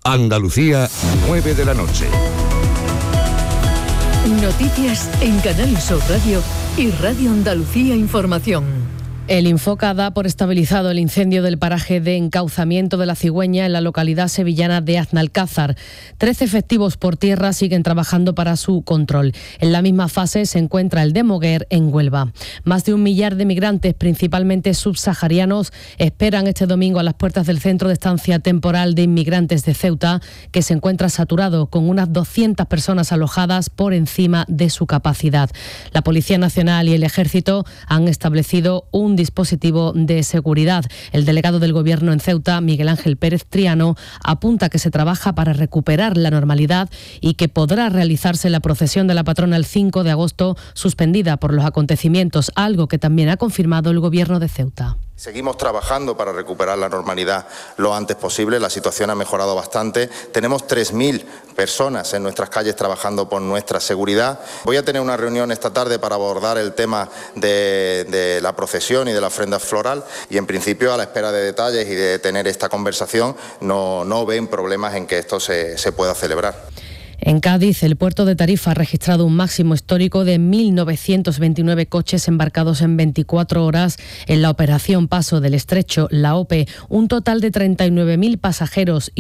Andalucía, 9 de la noche. Noticias en Canal Sur Radio y Radio Andalucía Información. El Infoca da por estabilizado el incendio del paraje de encauzamiento de La Cigüeña en la localidad sevillana de Aznalcázar. 13 efectivos por tierra siguen trabajando para su control. En la misma fase se encuentra el de Moguer en Huelva. Más de 1 millar de migrantes, principalmente subsaharianos, esperan este domingo a las puertas del centro de estancia temporal de inmigrantes de Ceuta, que se encuentra saturado con unas 200 personas alojadas por encima de su capacidad. La Policía Nacional y el Ejército han establecido un dispositivo de seguridad. El delegado del Gobierno en Ceuta, Miguel Ángel Pérez Triano, apunta que se trabaja para recuperar la normalidad y que podrá realizarse la procesión de la patrona el 5 de agosto, suspendida por los acontecimientos, algo que también ha confirmado el Gobierno de Ceuta. Seguimos trabajando para recuperar la normalidad lo antes posible. La situación ha mejorado bastante. Tenemos 3.000 personas en nuestras calles trabajando por nuestra seguridad. Voy a tener una reunión esta tarde para abordar el tema de la procesión y de la ofrenda floral y en principio, a la espera de detalles y de tener esta conversación, no ven problemas en que esto se pueda celebrar. En Cádiz, el puerto de Tarifa ha registrado un máximo histórico de 1.929 coches embarcados en 24 horas en la operación Paso del Estrecho, la OPE, un total de 39.000 pasajeros